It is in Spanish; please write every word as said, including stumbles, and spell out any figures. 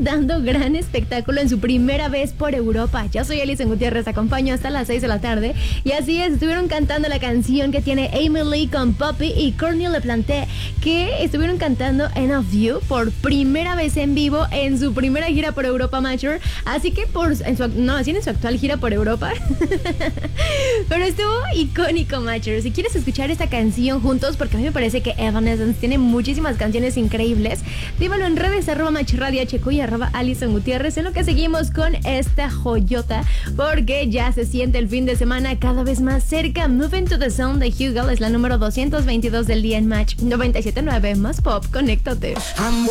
dando gran espectáculo en su primera vez por Europa. Yo soy Alison Gutiérrez, acompaño hasta las seis de la tarde. Y así es, estuvieron cantando la canción que tiene Amy Lee con Poppy y Courtney LaPlante, que estuvieron cantando End of You por primera vez en vivo en su primera gira por Europa Mature. Así que por en su, no, así en su actual gira por Europa. Pero estuvo icónico, Mature. Si quieres escuchar esta canción juntos, porque a mí me parece que Evanescence tiene muchísimas canciones increíbles, dímelo en redes, arroba Machirradio H Q y arroba Alison Gutiérrez, en lo que seguimos con esta joyota, porque ya se siente el fin de semana cada vez más cerca. Moving to the Zone de Hugel es la número doscientos veintidós del día en Match noventa y siete punto nueve, más pop, conéctate.